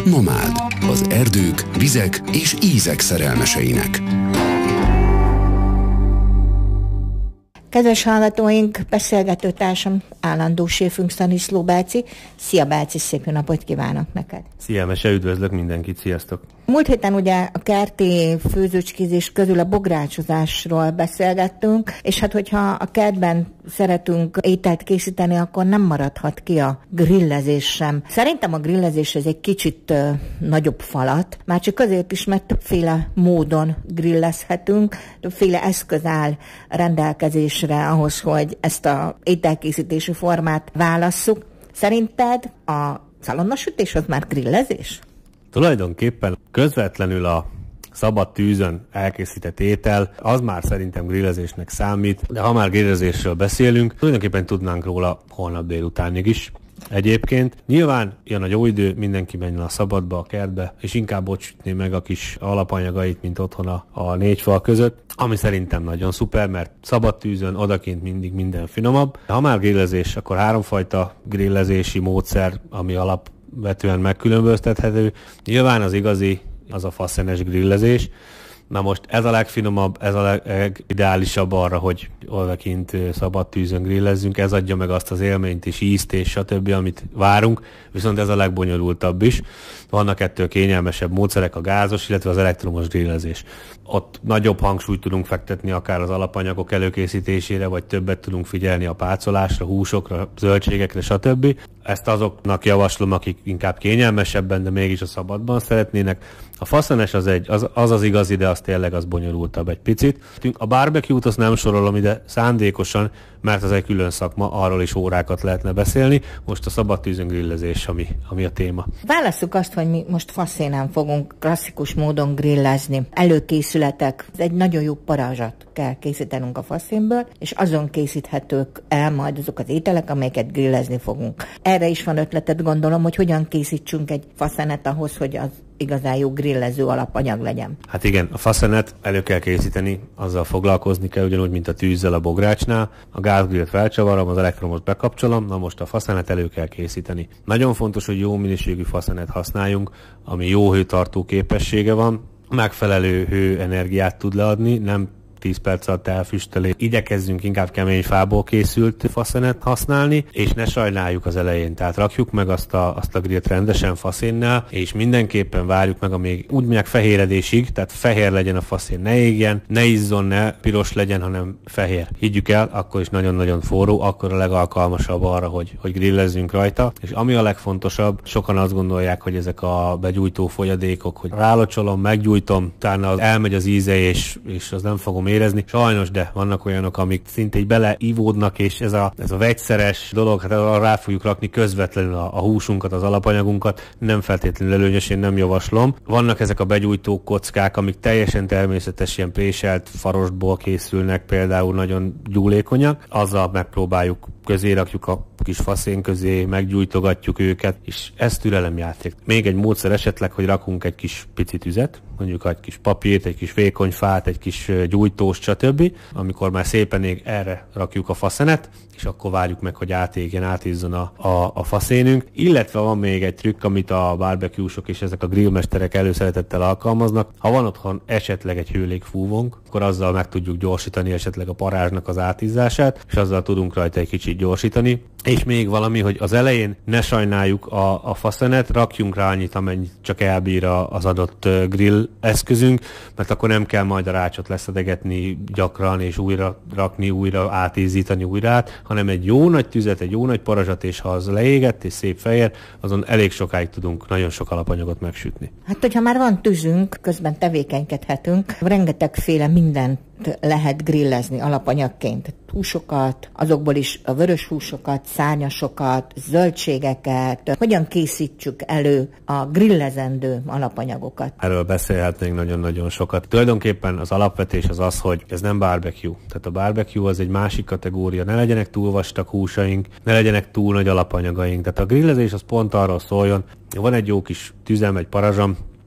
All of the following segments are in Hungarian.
Nomád, az erdők, vizek és ízek szerelmeseinek. Kedves hallgatóink, beszélgetőtársam, állandó séfünk Szaniszló Bácsi. Szia Bácsi, szép jó napot kívánok neked! Szia Mese, üdvözlök mindenkit, sziasztok! Múlt héten ugye a kerti főzőcskézés közül a bográcsozásról beszélgettünk, és hát hogyha a kertben szeretünk ételt készíteni, akkor nem maradhat ki a grillezés sem. Szerintem a grillezés ez egy kicsit nagyobb falat, már csak azért is, mert többféle módon grillezhetünk, többféle eszköz áll rendelkezésre ahhoz, hogy ezt a ételkészítési formát válasszuk. Szerinted a szalonnasütés az már grillezés? Tulajdonképpen közvetlenül a szabad tűzön elkészített étel, az már szerintem grillezésnek számít, de ha már grillezésről beszélünk, tulajdonképpen tudnánk róla holnap délutánig is. Egyébként nyilván jön a jó idő, mindenki menjen a szabadba, a kertbe, és inkább ott sütné meg a kis alapanyagait, mint otthon a négy fal között, ami szerintem nagyon szuper, mert szabad tűzön odakint mindig minden finomabb. Ha már grillezés, akkor háromfajta grillezési módszer, ami alapvetően megkülönböztethető. Nyilván az igazi, az a faszenes grillezés. Na most ez a legfinomabb, ez a legideálisabb arra, hogy odakint szabad tűzön grillezzünk, ez adja meg azt az élményt és ízt és stb., amit várunk, viszont ez a legbonyolultabb is. Vannak ettől kényelmesebb módszerek, a gázos, illetve az elektromos grillezés. Ott nagyobb hangsúlyt tudunk fektetni akár az alapanyagok előkészítésére, vagy többet tudunk figyelni a pácolásra, húsokra, zöldségekre, stb. Ezt azoknak javaslom, akik inkább kényelmesebben, de mégis a szabadban szeretnének. A faszenes az igazi, de az tényleg az bonyolultabb egy picit. A barbecue-t azt nem sorolom ide szándékosan, mert az egy külön szakma, arról is órákat lehetne beszélni. Most a szabad tűzön grillezés, ami a téma. Válasszuk azt, hogy mi most faszénán fogunk klasszikus módon grillezni. Előkészületek, ez egy nagyon jó parazsat kell készítenünk a faszénből, és azon készíthetők el majd azok az ételek, amelyeket grillezni fogunk. Erre is van ötleted, gondolom, hogy hogyan készítsünk egy faszenet ahhoz, hogy az igazán jó grillező alapanyag legyen. Hát igen, a faszenet elő kell készíteni, azzal foglalkozni kell, ugyanúgy, mint a tűzzel a bográcsnál. A gázgrillt felcsavarom, az elektromos bekapcsolom, na most a faszenet elő kell készíteni. Nagyon fontos, hogy jó minőségű faszenet használjunk, ami jó hőtartó képessége van, megfelelő hőenergiát tud leadni, nem 10 perc alatt elfüstöli. Igyekezzünk inkább kemény fából készült faszenet használni, és ne sajnáljuk az elején. Tehát rakjuk meg azt a grillt rendesen faszénnel, és mindenképpen várjuk meg, amíg úgy mondják fehéredésig, tehát fehér legyen a faszén, ne égjen, ne izzon, ne piros legyen, hanem fehér. Higgyük el, akkor is nagyon-nagyon forró, akkor a legalkalmasabb arra, hogy grillezzünk rajta. És ami a legfontosabb, sokan azt gondolják, hogy ezek a begyújtó folyadékok, hogy rálocsolom, meggyújtom, utána elmegy az íze, és az nem fogom érezni. Sajnos, de vannak olyanok, amik szinte így beleívódnak, és ez a vegyszeres dolog, hát arra rá fogjuk rakni közvetlenül a húsunkat, az alapanyagunkat, nem feltétlenül előnyös, én nem javaslom. Vannak ezek a begyújtó kockák, amik teljesen természetes, ilyen préselt farostból készülnek, például nagyon gyúlékonyak, azzal megpróbáljuk, közé rakjuk a kis faszén közé, meggyújtogatjuk őket, és ez türelemjáték. Még egy módszer esetleg, hogy rakunk egy kis pici tüzet, mondjuk egy kis papírt, egy kis vékony fát, egy kis gyújtóst, stb. Amikor már szépen ég, erre rakjuk a faszenet, és akkor várjuk meg, hogy átégjen, átízzon a faszénünk. Illetve van még egy trükk, amit a barbecue-sok és ezek a grillmesterek előszeretettel alkalmaznak. Ha van otthon esetleg egy hőlégfúvónk, akkor azzal meg tudjuk gyorsítani esetleg a parázsnak az átízzását, és azzal tudunk rajta egy kicsit gyorsítani. És még valami, hogy az elején ne sajnáljuk a faszenet, rakjunk rá annyit, amennyit csak elbír az adott grill eszközünk, mert akkor nem kell majd a rácsot leszedegetni gyakran, és újra rakni, újra átízítani újrát, hanem egy jó nagy tüzet, egy jó nagy parazsat, és ha az leégett és szép fehér, azon elég sokáig tudunk nagyon sok alapanyagot megsütni. Hát, hogyha már van tüzünk, közben tevékenykedhetünk, rengetegféle mindent lehet grillezni alapanyagként. Húsokat, azokból is a vörös húsokat, szárnyasokat, zöldségeket. Hogyan készítsük elő a grillezendő alapanyagokat? Erről beszélhetnénk nagyon-nagyon sokat. Tulajdonképpen az alapvetés az, hogy ez nem barbecue. Tehát a barbecue az egy másik kategória. Ne legyenek túl vastag húsaink, ne legyenek túl nagy alapanyagaink. Tehát a grillezés az pont arról szóljon, van egy jó kis tüzem, egy parazsam,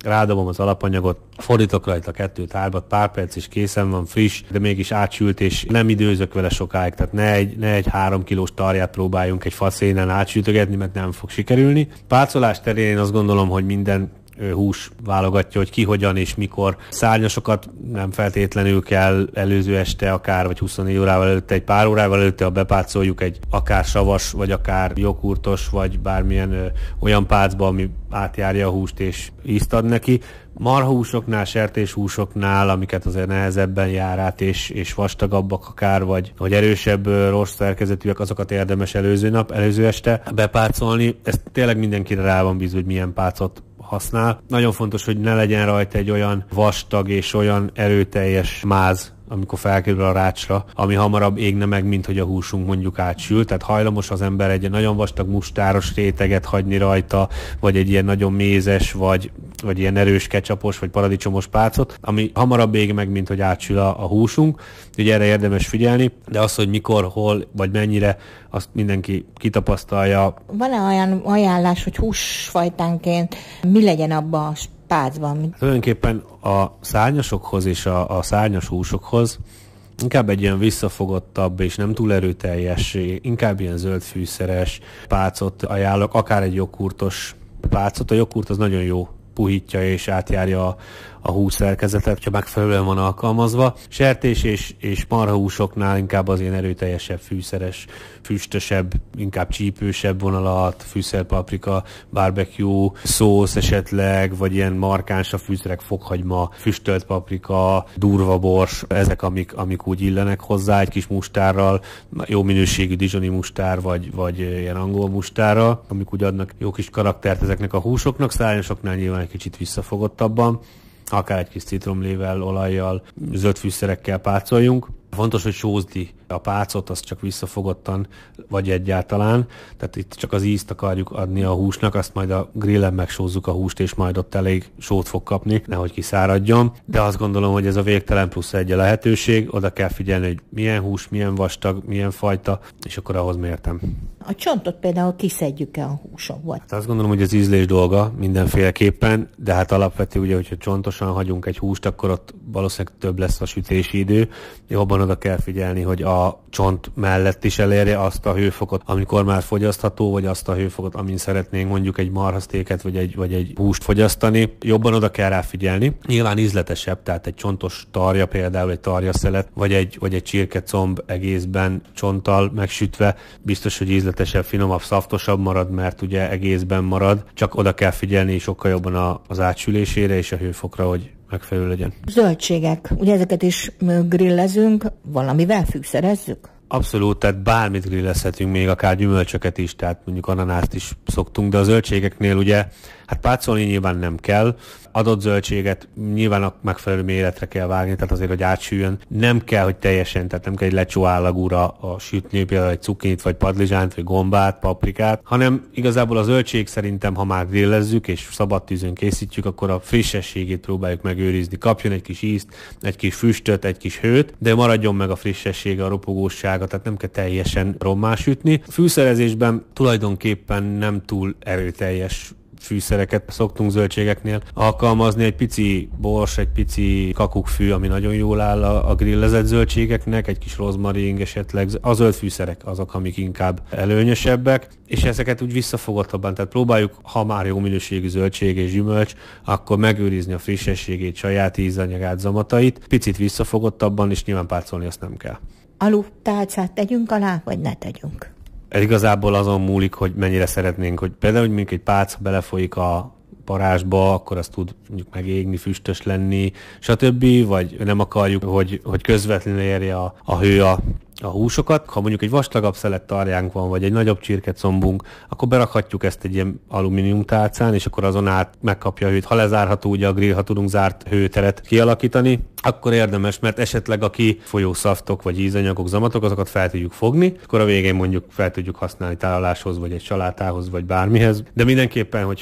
rádobom az alapanyagot, fordítok rajta 2-3, pár perc is készen van, friss, de mégis átsült, és nem időzök vele sokáig, tehát ne egy 3 kilós tarját próbáljunk egy faszénen átsütögetni, mert nem fog sikerülni. Pácolás terén én azt gondolom, hogy minden hús válogatja, hogy ki, hogyan és mikor. Szárnyasokat nem feltétlenül kell előző este, akár vagy 24 órával előtte, egy pár órával előtte, ha bepácoljuk egy akár savas, vagy akár joghurtos, vagy bármilyen olyan pácba, ami átjárja a húst és ízt ad neki. Marhahúsoknál, sertéshúsoknál, amiket azért nehezebben jár át, és vastagabbak akár, vagy erősebb rossz szerkezetűek, azokat érdemes előző este bepácolni. Ez tényleg mindenkire rá van bízva, hogy milyen pácot használ. Nagyon fontos, hogy ne legyen rajta egy olyan vastag és olyan erőteljes máz, amikor felkerül a rácsra, ami hamarabb égne meg, mint hogy a húsunk mondjuk átsül. Tehát hajlamos az ember egy nagyon vastag mustáros réteget hagyni rajta, vagy egy ilyen nagyon mézes, vagy ilyen erős ketchupos, vagy paradicsomos pácot, ami hamarabb ég meg, mint hogy átsül a húsunk. Ugye erre érdemes figyelni, de az, hogy mikor, hol, vagy mennyire, azt mindenki kitapasztalja. Van-e olyan ajánlás, hogy húsfajtánként mi legyen abban a pácban? Tulajdonképpen a szárnyasokhoz és a szárnyas húsokhoz inkább egy ilyen visszafogottabb és nem túl erőteljes, inkább ilyen zöldfűszeres pácot ajánlok, akár egy joghurtos pácot. A joghurt az nagyon jó puhítja és átjárja a hús szerkezetet, ha megfelelően van alkalmazva. Sertés és marhahúsoknál inkább az ilyen erőteljesebb, fűszeres, füstösebb, inkább csípősebb vonalat, fűszerpaprika, barbecue, szósz esetleg, vagy ilyen markáns a fűszerek, fokhagyma, füstölt paprika, durva bors, ezek amik úgy illenek hozzá, egy kis mustárral, jó minőségű dijoni mustár, vagy ilyen angol mustárral, amik úgy adnak jó kis karaktert ezeknek a húsoknak. Szárnyasoknál nyilván egy kicsit visszafogottabban, akár egy kis citromlével, olajjal, zöld fűszerekkel pácoljunk. Fontos, hogy sózdi a pácot, azt csak visszafogottan, vagy egyáltalán. Tehát itt csak az ízt akarjuk adni a húsnak, azt majd a grillen megsózzuk a húst, és majd ott elég sót fog kapni, nehogy kiszáradjon. De azt gondolom, hogy ez a végtelen plusz egy lehetőség. Oda kell figyelni, hogy milyen hús, milyen vastag, milyen fajta, és akkor ahhoz mértem. A csontot például kiszedjük-e a húsokból? Hát azt gondolom, hogy az ízlés dolga mindenféleképpen, de hát alapvető ugye, hogyha csontosan hagyunk egy húst, akkor ott valószínűleg több lesz a sütési idő. Jobban oda kell figyelni, hogy a csont mellett is elérje azt a hőfokot, amikor már fogyasztható, vagy azt a hőfokot, amin szeretnénk mondjuk egy marhasztéket, vagy egy húst fogyasztani. Jobban oda kell rá figyelni. Nyilván ízletesebb, tehát egy csontos tarja, például egy tarjaszelet, vagy egy csirkecomb egészben csonttal megsütve, biztos, hogy ízletesebb, finomabb, szaftosabb marad, mert ugye egészben marad. Csak oda kell figyelni sokkal jobban az átsülésére és a hőfokra, hogy megfelelő legyen. Zöldségek, ugye ezeket is grillezünk, valamivel fűszerezzük? Abszolút, tehát bármit grillezhetünk, még akár gyümölcsöket is, tehát mondjuk ananászt is szoktunk, de a zöldségeknél ugye, hát pácolni nyilván nem kell, adott zöldséget nyilván a megfelelő méretre kell vágni, tehát azért, hogy átsüljön. Nem kell, hogy teljesen, tehát nem kell egy lecsó állagúra a sütni, például egy cukkinit, vagy padlizsánt, vagy gombát, paprikát, hanem igazából a zöldség szerintem, ha már grillezzük és szabad tűzön készítjük, akkor a frissességét próbáljuk megőrizni. Kapjon egy kis ízt, egy kis füstöt, egy kis hőt, de maradjon meg a frissessége, a ropogósága, tehát nem kell teljesen rommá sütni. A fűszerezésben tulajdonképpen nem túl erőteljes fűszereket szoktunk zöldségeknél alkalmazni, egy pici bors, egy pici kakukkfű, ami nagyon jól áll a grillezett zöldségeknek, egy kis rozmaring esetleg, a zöld fűszerek azok, amik inkább előnyösebbek, és ezeket úgy visszafogottabban, tehát próbáljuk, ha már jó minőségű zöldség és gyümölcs, akkor megőrizni a frissességét, saját ízanyagát, zamatait, picit visszafogottabban, és nyilván pácolni azt nem kell. Alu tálcát tegyünk alá, vagy ne tegyünk? Ez igazából azon múlik, hogy mennyire szeretnénk, hogy például, hogy mondjuk egy pálca belefolyik a parázsba, akkor az tud mondjuk megégni, füstös lenni, stb. Vagy nem akarjuk, hogy közvetlenül érje a hő a húsokat. Ha mondjuk egy vastagabb szelet tarjánk van, vagy egy nagyobb csirkecombunk, akkor berakhatjuk ezt egy ilyen alumínium tálcán, és akkor azon át megkapja a hőt. Ha lezárható ugye a grill, ha tudunk zárt hőteret kialakítani, akkor érdemes, mert esetleg a kifolyó szaftok, vagy ízanyagok, zamatok, azokat fel tudjuk fogni, akkor a végén mondjuk fel tudjuk használni tálaláshoz, vagy egy salátához, vagy bármihez. De mindenképpen, hogyha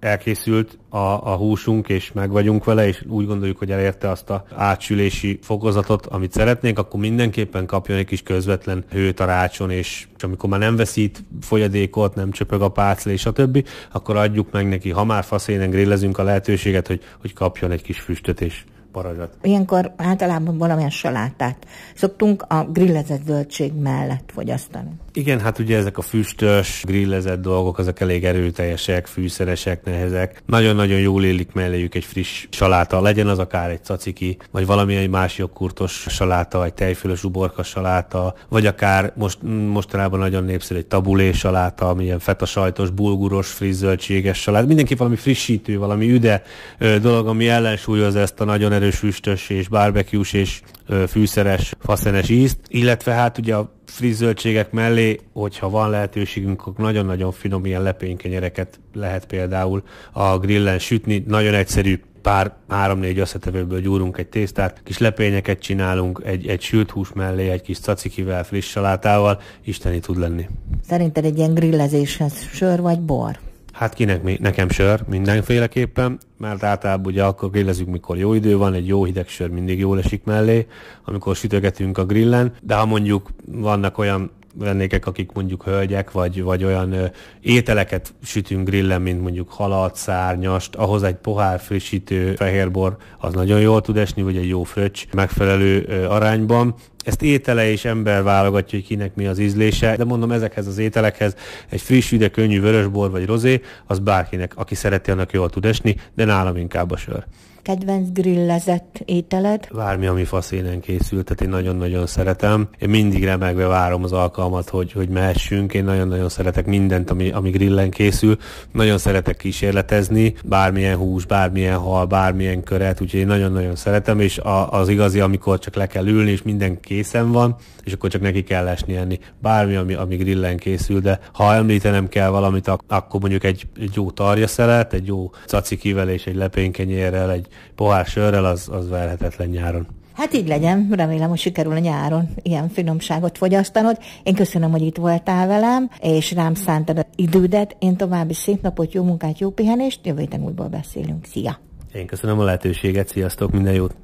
elkészült a húsunk, és meg vagyunk vele, és úgy gondoljuk, hogy elérte azt a átsülési fokozatot, amit szeretnénk, akkor mindenképpen kapjon egy kis közvetlen hőt a rácson, és amikor már nem veszít folyadékot, nem csöpög a pácla, és a többi, akkor adjuk meg neki, ha már faszénen grillezünk, a lehetőséget, hogy kapjon egy kis füstöt és parazsat. Ilyenkor általában valamilyen salátát szoktunk a grillezett zöldség mellett fogyasztani. Igen, hát ugye ezek a füstös, grillezett dolgok, azok elég erőteljesek, fűszeresek, nehezek. Nagyon-nagyon jól illik melléjük egy friss saláta, legyen az akár egy caciki, vagy valamilyen más joghurtos saláta, egy tejfölös uborka saláta, vagy akár mostanában nagyon népszerű egy tabulé saláta, amilyen feta sajtos, bulguros, friss zöldséges saláta. Mindenki valami frissítő, valami üde dolog, ami ellensúlyozza ezt a nagyon erős füstös és barbecue-s és fűszeres, faszenes ízt, illetve hát ugye a friss zöldségek mellé, hogyha van lehetőségünk, akkor nagyon-nagyon finom ilyen lepénykenyereket lehet például a grillen sütni. Nagyon egyszerű, pár 3-4 összetevőből gyúrunk egy tésztát, kis lepényeket csinálunk, egy sült hús mellé, egy kis cacikivel, friss salátával, isteni tud lenni. Szerinted egy ilyen grillezéshez sör vagy bor? Hát nekem sör mindenféleképpen, mert általában ugye akkor grillezünk, mikor jó idő van, egy jó hideg sör mindig jól esik mellé, amikor sütögetünk a grillen, de ha mondjuk vannak olyan vendégek, akik mondjuk hölgyek, vagy olyan ételeket sütünk grillen, mint mondjuk halat, szárnyast, ahhoz egy pohár frissítő fehérbor, az nagyon jól tud esni, vagy egy jó fröccs megfelelő arányban. Ezt étele és ember válogatja, hogy kinek mi az ízlése, de mondom, ezekhez az ételekhez egy friss, üde, könnyű vörösbor vagy rozé, az bárkinek, aki szereti, annak jól tud esni, de nálam inkább a sör. Kedvenc grillezett ételed? Bármi, ami faszénen készült, tehát én nagyon-nagyon szeretem. Én mindig remegve várom az alkalmat, hogy mehessünk. Én nagyon-nagyon szeretek mindent, ami grillen készül. Nagyon szeretek kísérletezni, bármilyen hús, bármilyen hal, bármilyen köret, úgyhogy én nagyon-nagyon szeretem, és az igazi, amikor csak le kell ülni, és minden készen van, és akkor csak neki kell esni enni. Bármi, ami grillen készül, de ha említenem kell valamit, akkor mondjuk egy jó tarjaszelet, egy jó cacikivel és egy lepénykenyérrel, egy pohár sörrel, az verhetetlen nyáron. Hát így legyen, remélem, hogy sikerül a nyáron ilyen finomságot fogyasztanod. Én köszönöm, hogy itt voltál velem, és rám szántad az idődet. Én további szép napot, jó munkát, jó pihenést, jövő héten újból beszélünk. Szia! Én köszönöm a lehetőséget, sziasztok, minden jót!